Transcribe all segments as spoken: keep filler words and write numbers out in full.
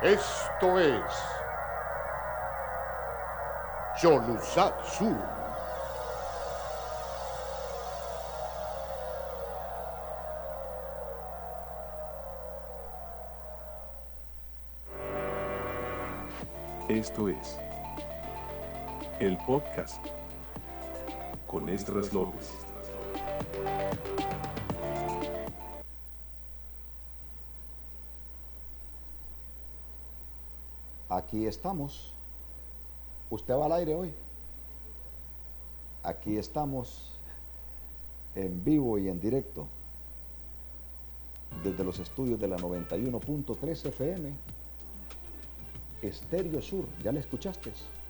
Esto es Cholusat Sur. Esto es el podcast con Esdras López. Aquí estamos. ¿Usted va al aire hoy? Aquí estamos en vivo y en directo desde los estudios de la noventa y uno punto tres F M Estéreo Sur. ¿Ya la escuchaste?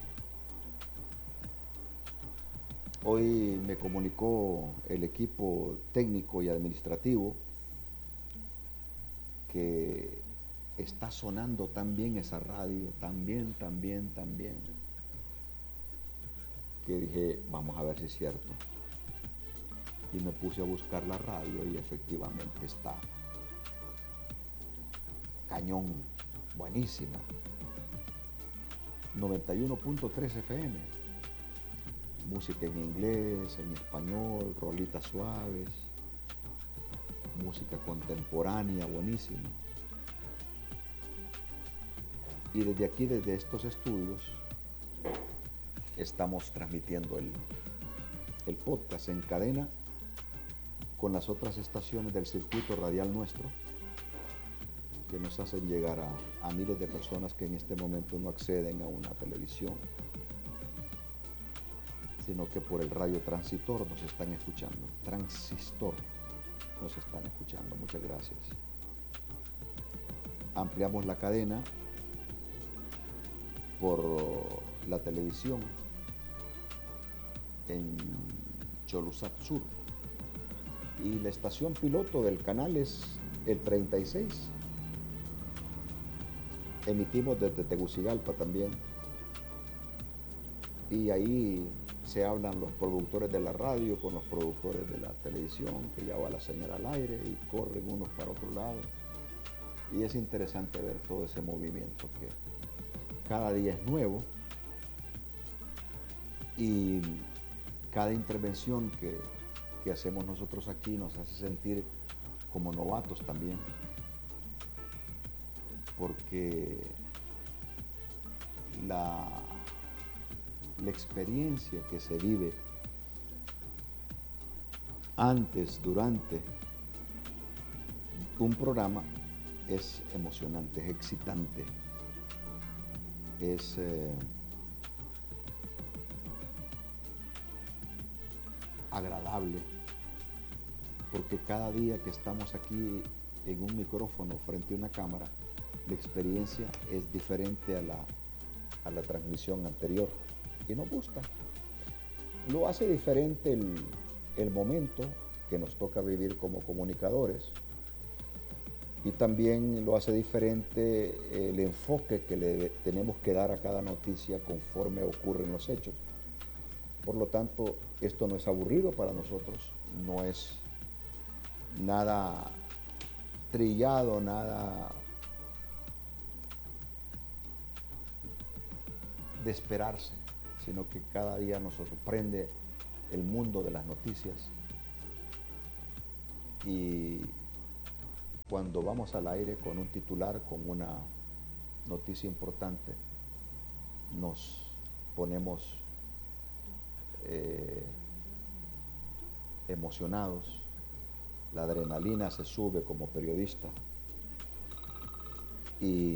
Hoy me comunicó el equipo técnico y administrativo que está sonando tan bien esa radio, tan bien, tan bien, tan bien, que dije, vamos a ver si es cierto. Y me puse a buscar la radio y efectivamente está cañón, buenísima. noventa y uno punto tres F M. Música en inglés, en español, rolitas suaves, música contemporánea, buenísima. Y desde aquí, desde estos estudios, estamos transmitiendo el, el podcast en cadena con las otras estaciones del circuito radial nuestro, que nos hacen llegar a, a miles de personas que en este momento no acceden a una televisión, sino que por el radio transistor nos están escuchando. Transistor nos están escuchando. Muchas gracias. Ampliamos la cadena por la televisión en Cholusat Sur. Y la estación piloto del canal es el treinta y seis. Emitimos desde Tegucigalpa también. Y ahí se hablan los productores de la radio con los productores de la televisión, que ya va la señal al aire y corren unos para otro lado. Y es interesante ver todo ese movimiento que cada día es nuevo y cada intervención que, que hacemos nosotros aquí nos hace sentir como novatos también, porque la, la experiencia que se vive antes, durante un programa es emocionante, es excitante. Es eh, agradable, porque cada día que estamos aquí en un micrófono frente a una cámara, la experiencia es diferente a la, a la transmisión anterior y nos gusta. Lo hace diferente el, el momento que nos toca vivir como comunicadores. Y también lo hace diferente el enfoque que le tenemos que dar a cada noticia conforme ocurren los hechos. Por lo tanto, esto no es aburrido para nosotros, no es nada trillado, nada de esperarse, sino que cada día nos sorprende el mundo de las noticias. Y cuando vamos al aire con un titular, con una noticia importante, nos ponemos eh, emocionados, la adrenalina se sube como periodista y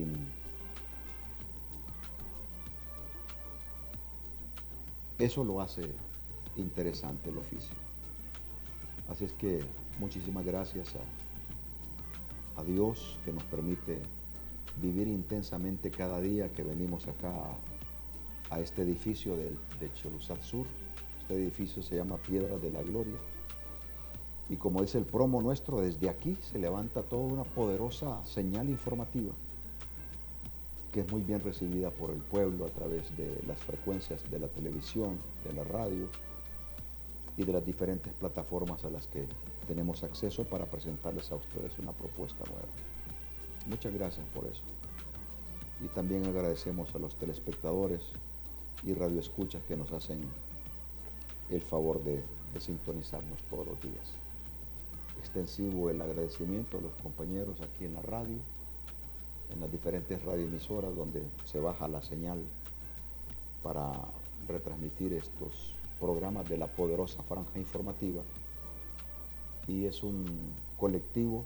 eso lo hace interesante el oficio. Así es que muchísimas gracias a A Dios, que nos permite vivir intensamente cada día que venimos acá a, a este edificio de, de Cholusat Sur. Este edificio se llama Piedra de la Gloria. Y como dice el promo nuestro, desde aquí se levanta toda una poderosa señal informativa que es muy bien recibida por el pueblo a través de las frecuencias de la televisión, de la radio y de las diferentes plataformas a las que tenemos acceso para presentarles a ustedes una propuesta nueva. Muchas gracias por eso. y también agradecemos a los telespectadores y radioescuchas que nos hacen el favor de, de sintonizarnos todos los días. Extensivo el agradecimiento a los compañeros aquí en la radio, en las diferentes radioemisoras donde se baja la señal para retransmitir estos programas de la poderosa franja informativa. Y es un colectivo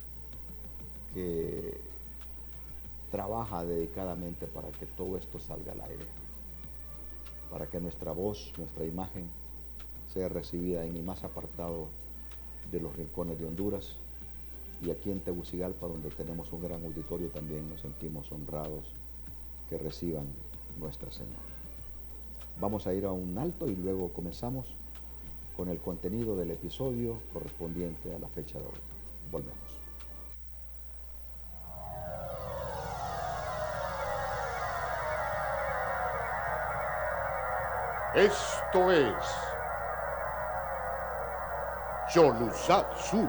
que trabaja dedicadamente para que todo esto salga al aire, para que nuestra voz, nuestra imagen sea recibida en el más apartado de los rincones de Honduras, y aquí en Tegucigalpa, donde tenemos un gran auditorio, también nos sentimos honrados que reciban nuestra señal. Vamos a ir a un alto y luego comenzamos con el contenido del episodio correspondiente a la fecha de hoy. Volvemos. Esto es Yoluzat Sur.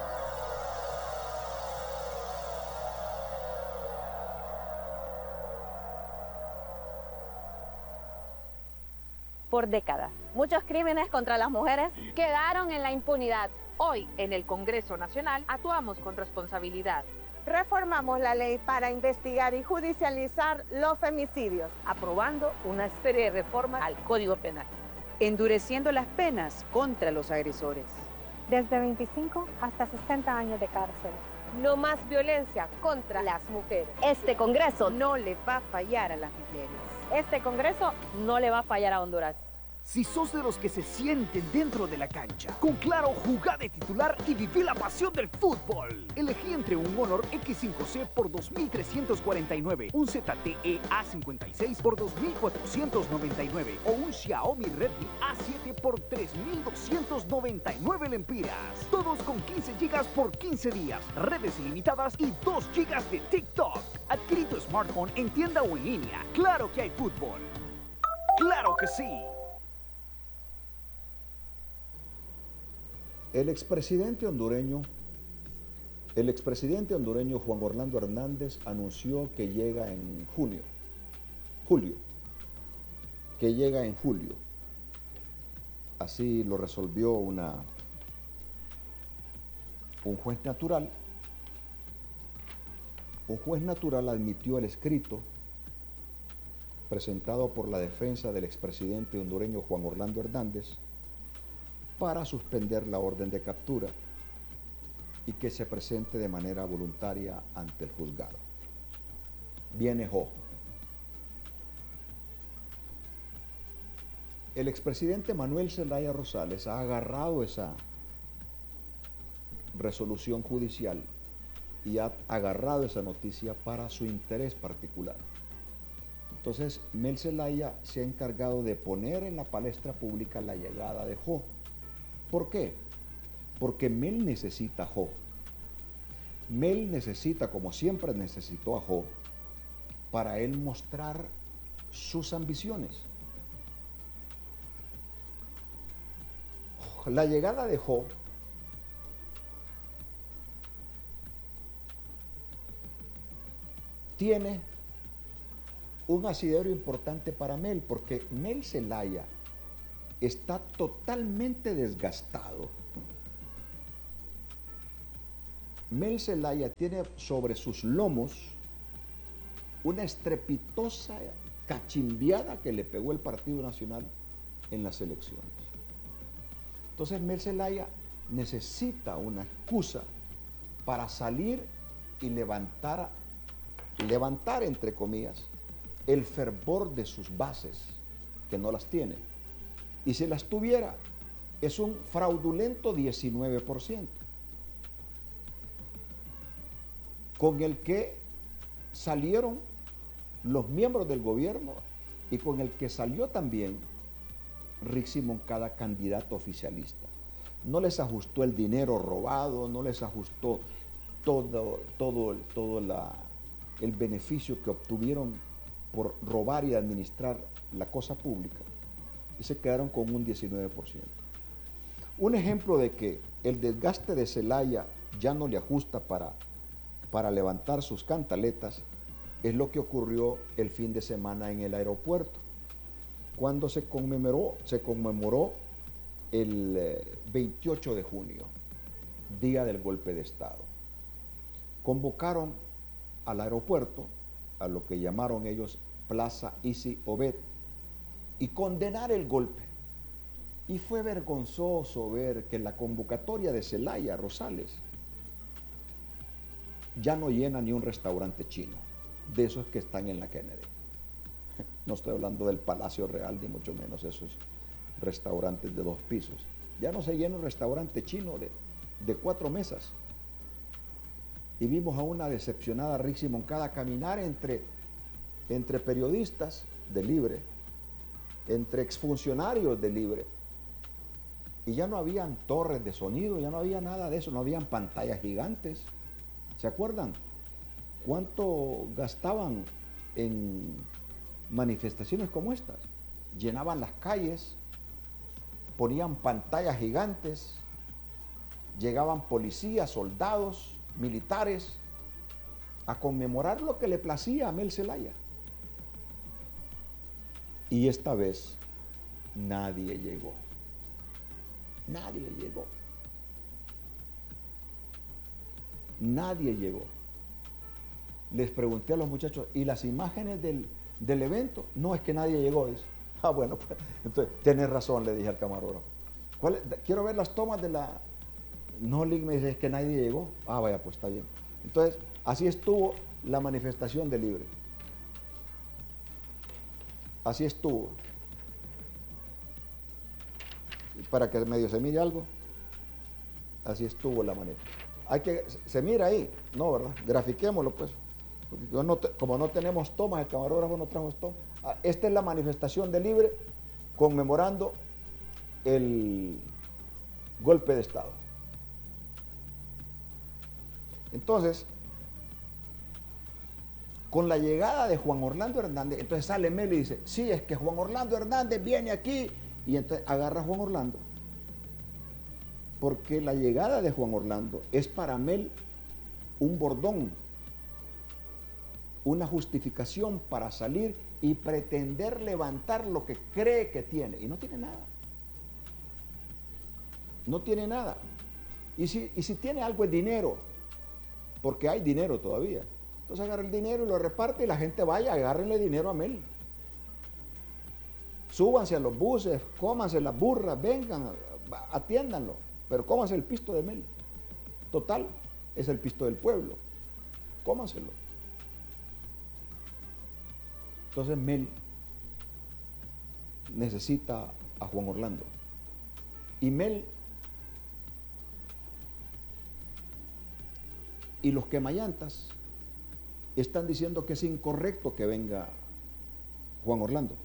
Por décadas, muchos crímenes contra las mujeres quedaron en la impunidad. Hoy, en el Congreso Nacional, actuamos con responsabilidad. Reformamos la ley para investigar y judicializar los femicidios, aprobando una serie de reformas al Código Penal, endureciendo las penas contra los agresores. Desde veinticinco hasta sesenta años de cárcel. No más violencia contra las mujeres. Este Congreso no le va a fallar a las mujeres. Este Congreso no le va a fallar a Honduras. Si sos de los que se sienten dentro de la cancha, con Claro, jugá de titular y viví la pasión del fútbol. Elegí entre un Honor equis cinco ce por dos mil trescientos cuarenta y nueve, un zete e a cincuenta y seis por dos mil cuatrocientos noventa y nueve o un Xiaomi Redmi a siete por tres mil doscientos noventa y nueve lempiras. Todos con quince gigas por quince días, redes ilimitadas y dos gigas de TikTok. Adquirí tu smartphone en tienda o en línea. Claro que hay fútbol. ¡Claro que sí! El expresidente hondureño, el expresidente hondureño Juan Orlando Hernández anunció que llega en junio, julio, que llega en julio. Así lo resolvió una, un juez natural. Un juez natural admitió el escrito presentado por la defensa del expresidente hondureño Juan Orlando Hernández para suspender la orden de captura y que se presente de manera voluntaria ante el juzgado. Viene Jo. El expresidente Manuel Zelaya Rosales ha agarrado esa resolución judicial y ha agarrado esa noticia para su interés particular. Entonces, Mel Zelaya se ha encargado de poner en la palestra pública la llegada de Jo. ¿Por qué? Porque Mel necesita a Jo. Mel necesita, como siempre necesitó a Jo, para él mostrar sus ambiciones. La llegada de Jo tiene un asidero importante para Mel, porque Mel Zelaya está totalmente desgastado. Mel Zelaya tiene sobre sus lomos una estrepitosa cachimbiada que le pegó el Partido Nacional en las elecciones. Entonces Mel Zelaya necesita una excusa para salir y levantar, levantar entre comillas, el fervor de sus bases, que no las tiene. Y si las tuviera, es un fraudulento diecinueve por ciento, con el que salieron los miembros del gobierno y con el que salió también Rixi Moncada, candidato oficialista. No les ajustó el dinero robado, no les ajustó todo, todo, todo la, el beneficio que obtuvieron por robar y administrar la cosa pública, y se quedaron con un diecinueve por ciento. Un ejemplo de que el desgaste de Zelaya ya no le ajusta para, para levantar sus cantaletas es lo que ocurrió el fin de semana en el aeropuerto, cuando se conmemoró, se conmemoró el veintiocho de junio, día del golpe de Estado. Convocaron al aeropuerto, a lo que llamaron ellos Plaza Isi Obed, y condenar el golpe. Y fue vergonzoso ver que la convocatoria de Zelaya Rosales ya no llena ni un restaurante chino, de esos que están en la Kennedy. No estoy hablando del Palacio Real, ni mucho menos esos restaurantes de dos pisos. Ya no se llena un restaurante chino de, de cuatro mesas. Y vimos a una decepcionada Rixi Moncada caminar entre, entre periodistas de Libre, entre exfuncionarios de Libre. Y ya no habían torres de sonido, ya no había nada de eso, no habían pantallas gigantes. ¿Se acuerdan cuánto gastaban en manifestaciones como estas? Llenaban las calles, ponían pantallas gigantes, llegaban policías, soldados, militares a conmemorar lo que le placía a Mel Zelaya. Y esta vez nadie llegó. Nadie llegó. Nadie llegó. Les pregunté a los muchachos, ¿y las imágenes del, del evento? No, es que nadie llegó. Dice. Ah, bueno, pues, entonces, tienes razón, le dije al camarógrafo. ¿Cuál, quiero ver las tomas de la... No, Lick, me dice, es que nadie llegó. Ah, vaya, pues está bien. Entonces, así estuvo la manifestación de Libre. Así estuvo. Y para que medio se mire algo, así estuvo la manera. Hay que, se mira ahí, no, ¿verdad? Grafiquémoslo, pues. Porque yo no te, como no tenemos tomas, el camarógrafo no trajo tomas. Esta es la manifestación de Libre conmemorando el golpe de Estado. Entonces, con la llegada de Juan Orlando Hernández, entonces sale Mel y dice, sí, es que Juan Orlando Hernández viene aquí, y entonces agarra a Juan Orlando, porque la llegada de Juan Orlando es para Mel un bordón, una justificación para salir y pretender levantar lo que cree que tiene, y no tiene nada. No tiene nada. Y si, y si tiene algo es dinero, porque hay dinero todavía. Entonces agarra el dinero y lo reparte y la gente vaya, agárrenle dinero a Mel. Súbanse a los buses, cómanse las burras, vengan, atiéndanlo, pero cómanse el pisto de Mel. Total, es el pisto del pueblo. Cómanselo. Entonces Mel necesita a Juan Orlando. Y Mel y los quemallantas están diciendo que es incorrecto que venga Juan Orlando.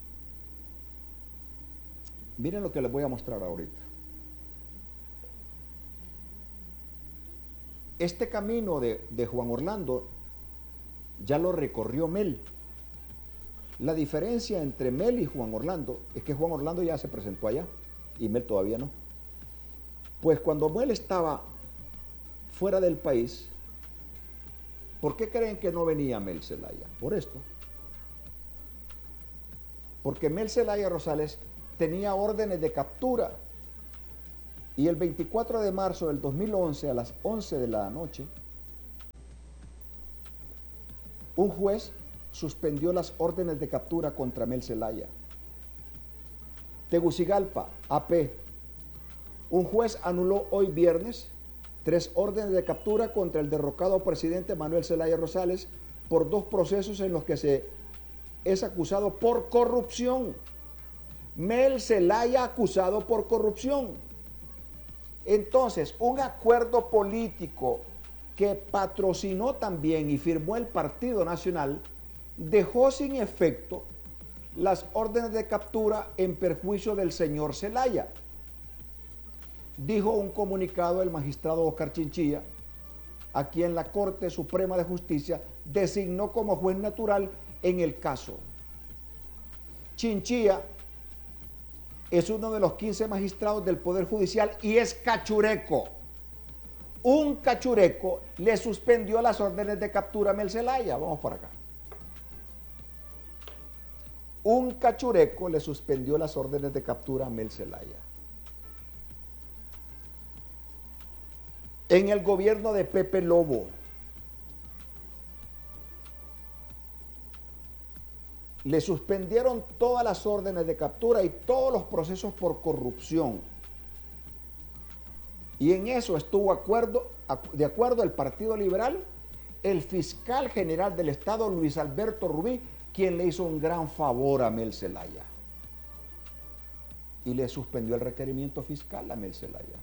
Miren lo que les voy a mostrar ahorita. Este camino de, de Juan Orlando ya lo recorrió Mel. La diferencia entre Mel y Juan Orlando es que Juan Orlando ya se presentó allá y Mel todavía no. Pues cuando Mel estaba fuera del país, ¿por qué creen que no venía Mel Zelaya? Por esto. Porque Mel Zelaya Rosales tenía órdenes de captura y el veinticuatro de marzo del dos mil once a las once de la noche un juez suspendió las órdenes de captura contra Mel Zelaya. Tegucigalpa, A P. Un juez anuló hoy viernes tres órdenes de captura contra el derrocado presidente Manuel Zelaya Rosales por dos procesos en los que se es acusado por corrupción. Mel Zelaya acusado por corrupción. Entonces, un acuerdo político que patrocinó también y firmó el Partido Nacional dejó sin efecto las órdenes de captura en perjuicio del señor Zelaya. Dijo un comunicado el magistrado Oscar Chinchilla, a quien la Corte Suprema de Justicia designó como juez natural en el caso. Chinchilla es uno de los quince magistrados del Poder Judicial y es cachureco. Un cachureco le suspendió las órdenes de captura a Mel Zelaya. Vamos para acá. un cachureco le suspendió las órdenes de captura a Mel Zelaya. En el gobierno de Pepe Lobo, le suspendieron todas las órdenes de captura y todos los procesos por corrupción. Y en eso estuvo acuerdo, de acuerdo el Partido Liberal, el fiscal general del Estado, Luis Alberto Rubí, quien le hizo un gran favor a Mel Zelaya. Y le suspendió el requerimiento fiscal a Mel Zelaya.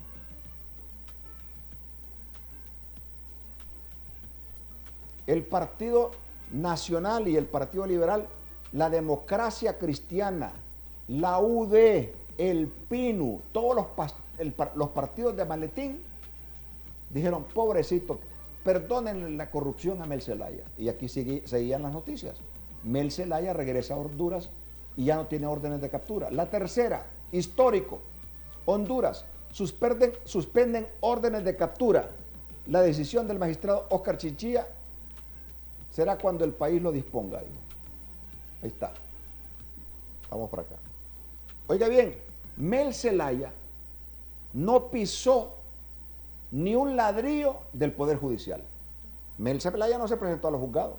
El Partido Nacional y el Partido Liberal, la Democracia Cristiana, la U D, el P I N U, todos los, el, los partidos de maletín, dijeron, pobrecito, perdonen la corrupción a Mel Zelaya. Y aquí sigue, seguían las noticias. Mel Zelaya regresa a Honduras y ya no tiene órdenes de captura. La tercera, histórico, Honduras, suspenden, suspenden órdenes de captura. La decisión del magistrado Oscar Chinchilla será cuando el país lo disponga. Digo. Ahí está. Vamos para acá. Oiga bien, Mel Zelaya no pisó ni un ladrillo del Poder Judicial. Mel Zelaya no se presentó a los juzgados.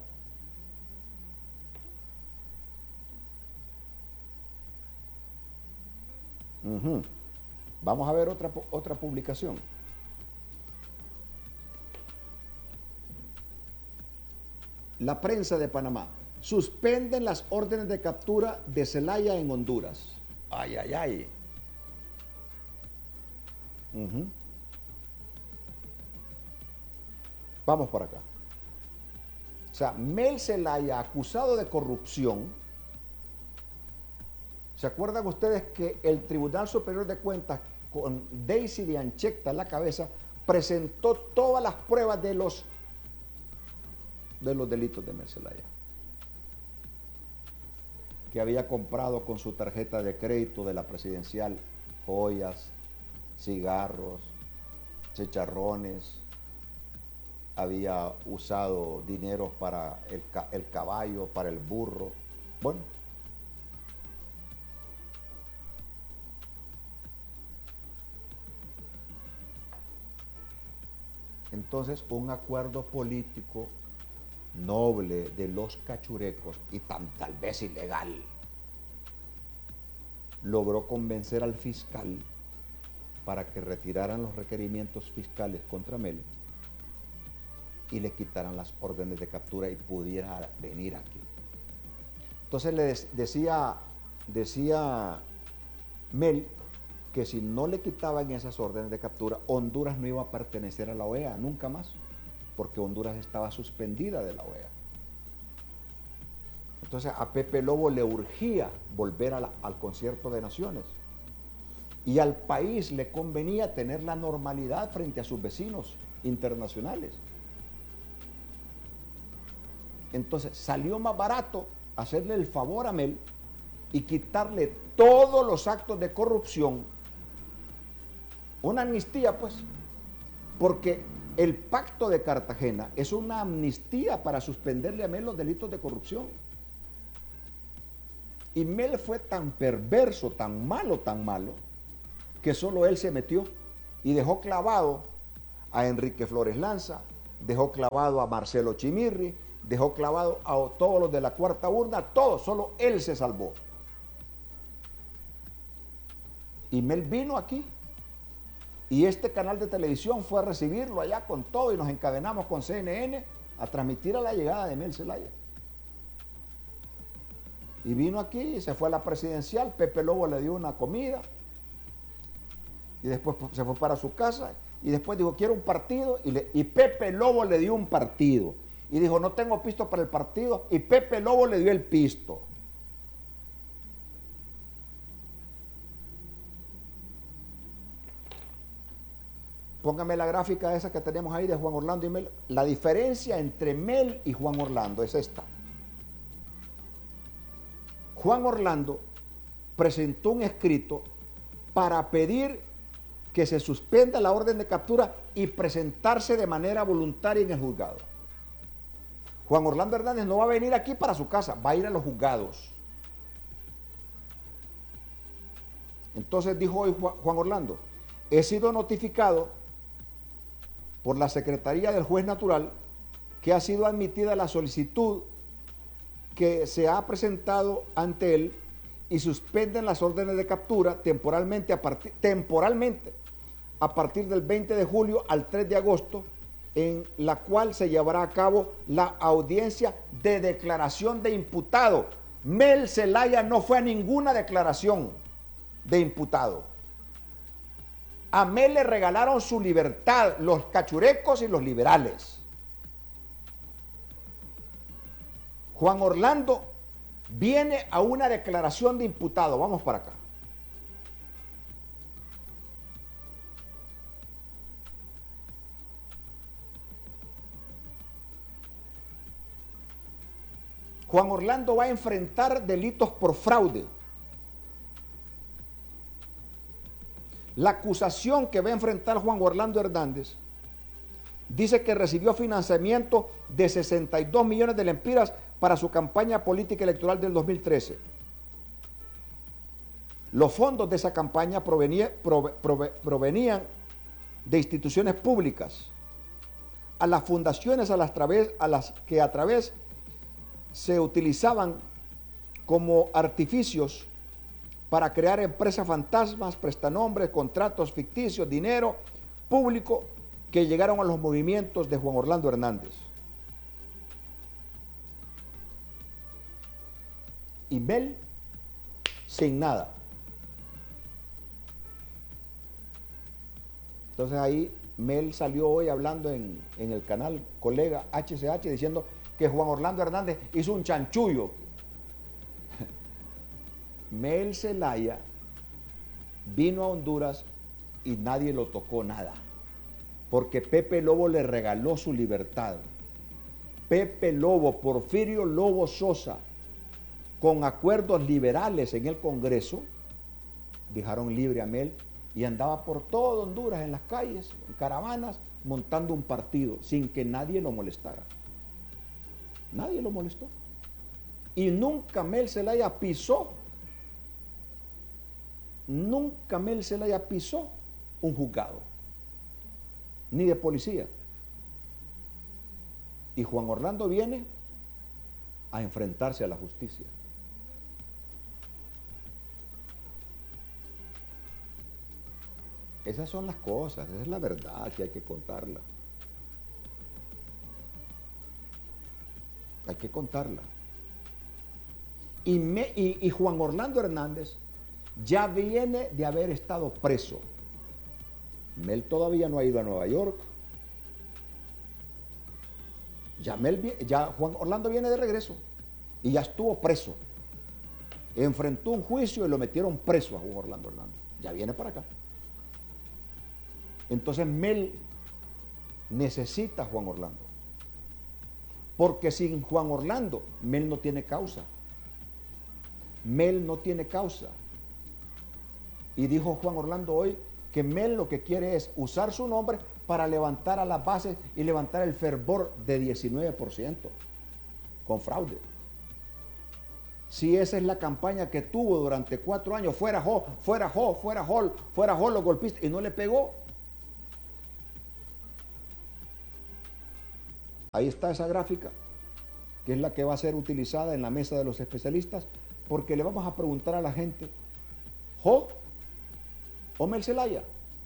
Uh-huh. Vamos a ver otra, otra publicación. La prensa de Panamá. Suspenden las órdenes de captura de Zelaya en Honduras. Ay, ay, ay. Uh-huh. Vamos por acá. O sea, Mel Zelaya, acusado de corrupción. ¿Se acuerdan ustedes que el Tribunal Superior de Cuentas, con Daisy de Anchecta a la cabeza, presentó todas las pruebas de los, de los delitos de Mel Zelaya? Que había comprado con su tarjeta de crédito de la presidencial joyas, cigarros, chicharrones, había usado dinero para el, el caballo, para el burro. Bueno, entonces un acuerdo político noble de los cachurecos y tan, tal vez ilegal logró convencer al fiscal para que retiraran los requerimientos fiscales contra Mel y le quitaran las órdenes de captura y pudiera venir aquí. Entonces le decía, decía Mel que si no le quitaban esas órdenes de captura, Honduras no iba a pertenecer a la O E A nunca más, porque Honduras estaba suspendida de la O E A. Entonces a Pepe Lobo le urgía volver a la, al concierto de naciones. Y al país le convenía tener la normalidad frente a sus vecinos internacionales. Entonces salió más barato hacerle el favor a Mel y quitarle todos los actos de corrupción. Una amnistía, pues, porque el Pacto de Cartagena es una amnistía para suspenderle a Mel los delitos de corrupción. Y Mel fue tan perverso, tan malo, tan malo, que solo él se metió y dejó clavado a Enrique Flores Lanza, dejó clavado a Marcelo Chimirri, dejó clavado a todos los de la cuarta urna, todos, solo él se salvó. Y Mel vino aquí. Y este canal de televisión fue a recibirlo allá con todo y nos encadenamos con C N N a transmitir a la llegada de Mel Zelaya. Y vino aquí y se fue a la presidencial, Pepe Lobo le dio una comida y después se fue para su casa y después dijo, quiero un partido y, le, y Pepe Lobo le dio un partido. Y dijo, no tengo pisto para el partido y Pepe Lobo le dio el pisto. Póngame la gráfica esa que tenemos ahí de Juan Orlando y Mel. La diferencia entre Mel y Juan Orlando es esta. Juan Orlando presentó un escrito para pedir que se suspenda la orden de captura y presentarse de manera voluntaria en el juzgado. Juan Orlando Hernández no va a venir aquí para su casa, va a ir a los juzgados. Entonces dijo hoy Juan Orlando, he sido notificado por la Secretaría del Juez Natural que ha sido admitida la solicitud que se ha presentado ante él y suspenden las órdenes de captura temporalmente a, partir, temporalmente a partir del veinte de julio al tres de agosto, en la cual se llevará a cabo la audiencia de declaración de imputado. Mel Zelaya no fue a ninguna declaración de imputado. A Mel le regalaron su libertad los cachurecos y los liberales. Juan Orlando viene a una declaración de imputado. Vamos para acá. Juan Orlando va a enfrentar delitos por fraude. La acusación que va a enfrentar Juan Orlando Hernández dice que recibió financiamiento de sesenta y dos millones de lempiras para su campaña política electoral del dos mil trece. Los fondos de esa campaña provenía, prove, prove, provenían de instituciones públicas, a las fundaciones a las, través, a las que a través se utilizaban como artificios para crear empresas fantasmas, prestanombres, contratos ficticios, dinero público que llegaron a los movimientos de Juan Orlando Hernández. Y Mel sin nada. Entonces ahí Mel salió hoy hablando en, en el canal Colega H C H diciendo que Juan Orlando Hernández hizo un chanchullo. Mel Zelaya vino a Honduras y nadie lo tocó nada, porque Pepe Lobo le regaló su libertad. Pepe Lobo, Porfirio Lobo Sosa, con acuerdos liberales en el Congreso, dejaron libre a Mel y andaba por todo Honduras en las calles, en caravanas, montando un partido sin que nadie lo molestara. Nadie lo molestó. Y nunca Mel Zelaya pisó, nunca Mel Zelaya pisó un juzgado, ni de policía. Y Juan Orlando viene a enfrentarse a la justicia. Esas son las cosas, esa es la verdad que hay que contarla. Hay que contarla. Y, me, y, y Juan Orlando Hernández ya viene de haber estado preso. Mel todavía no ha ido a Nueva York. Ya, Mel, ya Juan Orlando viene de regreso y ya estuvo preso. Enfrentó un juicio y lo metieron preso a Juan Orlando Hernández. Ya viene para acá. Entonces Mel necesita a Juan Orlando. Porque sin Juan Orlando, Mel no tiene causa. Mel no tiene causa. Y dijo Juan Orlando hoy que Mel lo que quiere es usar su nombre para levantar a las bases y levantar el fervor de diecinueve por ciento con fraude. Si esa es la campaña que tuvo durante cuatro años, fuera Jo, fuera Jo, fuera Hall, fuera Hall los golpistas, y no le pegó. Ahí está esa gráfica, que es la que va a ser utilizada en la mesa de los especialistas, porque le vamos a preguntar a la gente, ¿Jo o Mel Zelaya?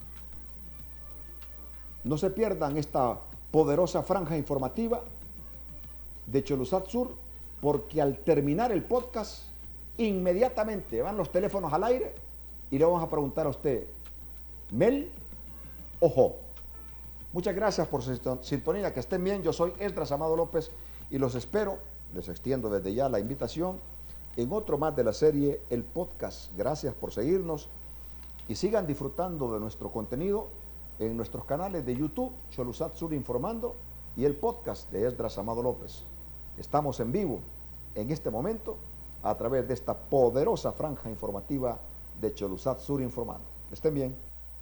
No se pierdan esta poderosa franja informativa de Cholusat Sur, porque al terminar el podcast, inmediatamente van los teléfonos al aire y le vamos a preguntar a usted, ¿Mel o Jo? Muchas gracias por su sintonía, que estén bien. Yo soy Esdras Amado López y los espero, les extiendo desde ya la invitación, en otro más de la serie El Podcast. Gracias por seguirnos y sigan disfrutando de nuestro contenido en nuestros canales de YouTube, Cholusat Sur Informando, y el podcast de Esdras Amado López. Estamos en vivo en este momento a través de esta poderosa franja informativa de Cholusat Sur Informando. Que estén bien.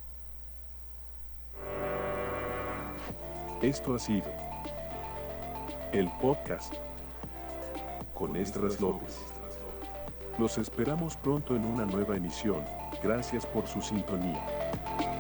Esto ha sido el podcast con Esdras López. Los esperamos pronto en una nueva emisión. Gracias por su sintonía.